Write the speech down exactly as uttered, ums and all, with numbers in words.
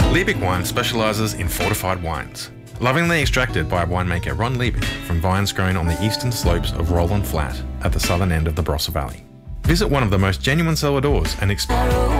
Liebig Wine specialises in fortified wines. Lovingly extracted by winemaker Ron Liebig from vines grown on the eastern slopes of Roland Flat at the southern end of the Barossa Valley. Visit one of the most genuine cellar doors and explore.